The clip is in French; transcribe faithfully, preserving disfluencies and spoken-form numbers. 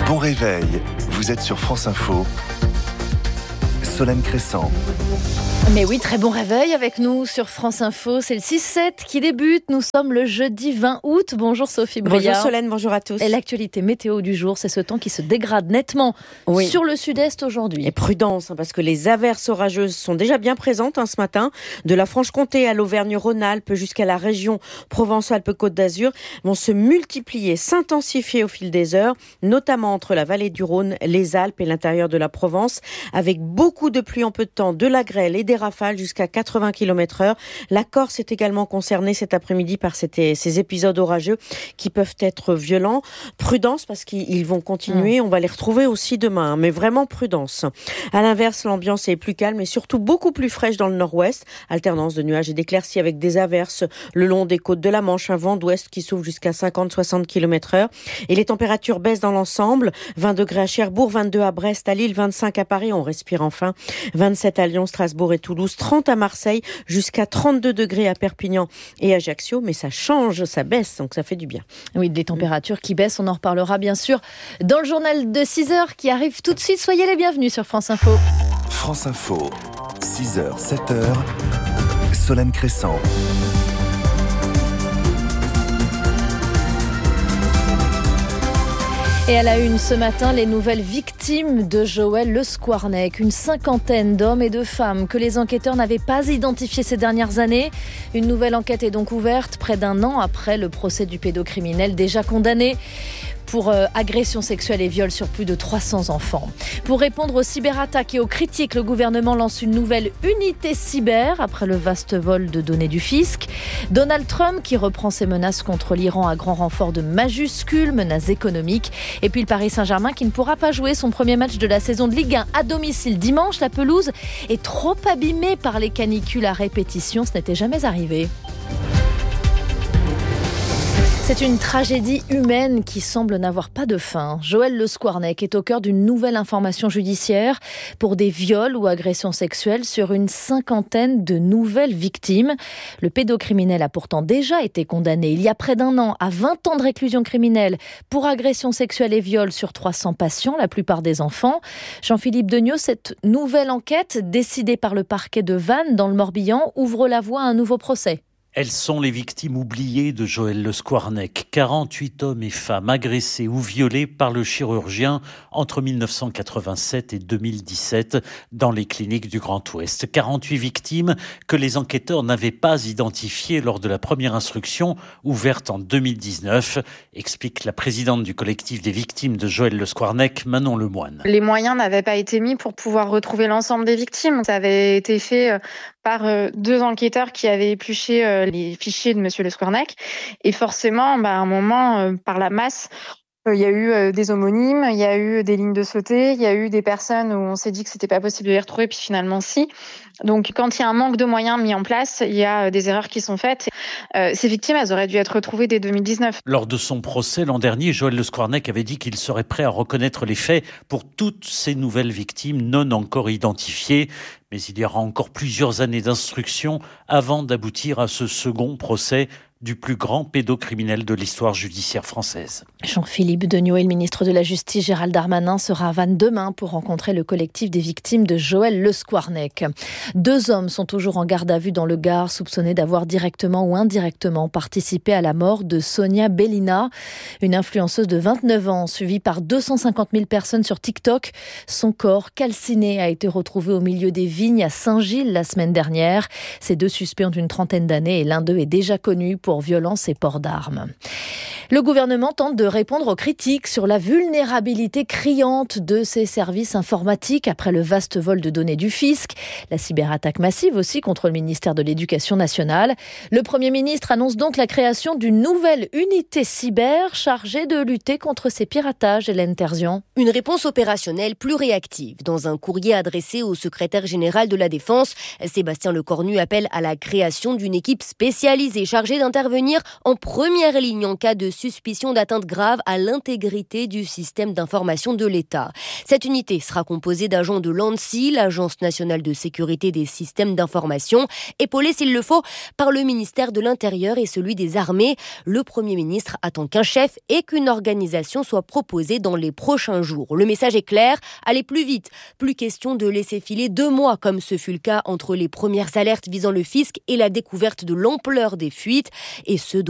Bon réveil, vous êtes sur France Info. Solène Crescent. Mais oui, très bon réveil avec nous sur France Info. C'est le six sept qui débute. Nous sommes le jeudi vingt août. Bonjour Sophie Briard. Bonjour Solène, bonjour à tous. Et l'actualité météo du jour, c'est ce temps qui se dégrade nettement oui. sur le sud-est aujourd'hui. Et prudence, parce que les averses orageuses sont déjà bien présentes hein, ce matin. De la Franche-Comté à l'Auvergne-Rhône-Alpes jusqu'à la région Provence-Alpes-Côte d'Azur vont se multiplier, s'intensifier au fil des heures, notamment entre la vallée du Rhône, les Alpes et l'intérieur de la Provence, avec beaucoup de pluie en peu de temps, de la grêle et des rafales jusqu'à quatre-vingts kilomètres heure. La Corse est également concernée cet après-midi par ces épisodes orageux qui peuvent être violents. Prudence parce qu'ils vont continuer, mmh. on va les retrouver aussi demain, mais vraiment prudence. À l'inverse, l'ambiance est plus calme et surtout beaucoup plus fraîche dans le nord-ouest. Alternance de nuages et d'éclaircies avec des averses le long des côtes de la Manche, un vent d'ouest qui souffle jusqu'à cinquante à soixante kilomètres heure. Et les températures baissent dans l'ensemble. vingt degrés à Cherbourg, vingt-deux à Brest, à Lille, vingt-cinq à Paris, on respire enfin. vingt-sept à Lyon, Strasbourg et Toulouse, trente à Marseille, jusqu'à trente-deux degrés à Perpignan et Ajaccio, mais ça change, ça baisse, donc ça fait du bien. Oui, des températures qui baissent, on en reparlera bien sûr dans le journal de six heures qui arrive tout de suite. Soyez les bienvenus sur France Info. France Info, six heures, sept heures, Solène Crescent. Et à la une ce matin, les nouvelles victimes de Joël Le Squarnec. Une cinquantaine d'hommes et de femmes que les enquêteurs n'avaient pas identifiés ces dernières années. Une nouvelle enquête est donc ouverte près d'un an après le procès du pédocriminel déjà condamné pour euh, agression sexuelle et viol sur plus de trois cents enfants. Pour répondre aux cyberattaques et aux critiques, le gouvernement lance une nouvelle unité cyber après le vaste vol de données du fisc. Donald Trump qui reprend ses menaces contre l'Iran à grand renfort de majuscules, menaces économiques. Et puis le Paris Saint-Germain qui ne pourra pas jouer son premier match de la saison de Ligue un à domicile dimanche. La pelouse est trop abîmée par les canicules à répétition. Ce n'était jamais arrivé. C'est une tragédie humaine qui semble n'avoir pas de fin. Joël Le Squarnec est au cœur d'une nouvelle information judiciaire pour des viols ou agressions sexuelles sur une cinquantaine de nouvelles victimes. Le pédocriminel a pourtant déjà été condamné il y a près d'un an à vingt ans de réclusion criminelle pour agression sexuelle et viol sur trois cents patients, la plupart des enfants. Jean-Philippe Degnaud, cette nouvelle enquête décidée par le parquet de Vannes dans le Morbihan ouvre la voie à un nouveau procès. Elles sont les victimes oubliées de Joël Le Squarnec. quarante-huit hommes et femmes agressés ou violés par le chirurgien entre dix-neuf cent quatre-vingt-sept et deux mille dix-sept dans les cliniques du Grand Ouest. quarante-huit victimes que les enquêteurs n'avaient pas identifiées lors de la première instruction ouverte en deux mille dix-neuf, explique la présidente du collectif des victimes de Joël Le Squarnec, Manon Lemoine. Les moyens n'avaient pas été mis pour pouvoir retrouver l'ensemble des victimes. Ça avait été fait par deux enquêteurs qui avaient épluché les fichiers de Monsieur Le Squarnec. Et forcément, bah, à un moment, euh, par la masse, euh, il y a eu euh, des homonymes, il y a eu des lignes de sauté, il y a eu des personnes où on s'est dit que c'était pas possible de les retrouver, puis finalement si. Donc, quand il y a un manque de moyens mis en place, il y a des erreurs qui sont faites. Euh, ces victimes, elles auraient dû être retrouvées dès deux mille dix-neuf. Lors de son procès l'an dernier, Joël Le Squarnec avait dit qu'il serait prêt à reconnaître les faits pour toutes ces nouvelles victimes non encore identifiées. Mais il y aura encore plusieurs années d'instruction avant d'aboutir à ce second procès du plus grand pédocriminel de l'histoire judiciaire française. Jean-Philippe Degnaud et le ministre de la Justice Gérald Darmanin sera à Vannes demain pour rencontrer le collectif des victimes de Joël Le Squarnec. Deux hommes sont toujours en garde à vue dans le Gard, soupçonnés d'avoir directement ou indirectement participé à la mort de Sonia Bellina, une influenceuse de vingt-neuf ans suivie par deux cent cinquante mille personnes sur TikTok. Son corps calciné a été retrouvé au milieu des vignes à Saint-Gilles la semaine dernière. Ces deux suspects ont une trentaine d'années et l'un d'eux est déjà connu pour violence et port d'armes. Le gouvernement tente de répondre aux critiques sur la vulnérabilité criante de ses services informatiques après le vaste vol de données du fisc, la cyberattaque massive aussi contre le ministère de l'Éducation nationale. Le Premier ministre annonce donc la création d'une nouvelle unité cyber chargée de lutter contre ces piratages. Hélène Terzian. Une réponse opérationnelle plus réactive. Dans un courrier adressé au secrétaire général de la Défense, Sébastien Lecornu appelle à la création d'une équipe spécialisée chargée d'intervenir intervenir en première ligne en cas de suspicion d'atteinte grave à l'intégrité du système d'information de l'État. Cette unité sera composée d'agents de l'ANSSI, l'Agence nationale de sécurité des systèmes d'information, épaulée s'il le faut par le ministère de l'Intérieur et celui des Armées. Le Premier ministre attend qu'un chef et qu'une organisation soit proposée dans les prochains jours. Le message est clair, allez plus vite. Plus question de laisser filer deux mois comme ce fut le cas entre les premières alertes visant le fisc et la découverte de l'ampleur des fuites, et ce